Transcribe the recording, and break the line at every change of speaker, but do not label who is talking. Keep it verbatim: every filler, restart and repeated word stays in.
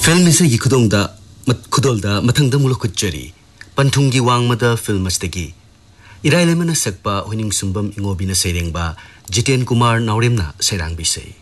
film इसे खुदोंदा खुदोलदा मथंगदा मुलुक कुचरी पंथुंगी वांगमदा film अस्तगी इराइलेमना सकपा हुनिंग सुंबम इंगोबिना सेरेंगबा Jiten Kumar नावरेमना Sairang बिसै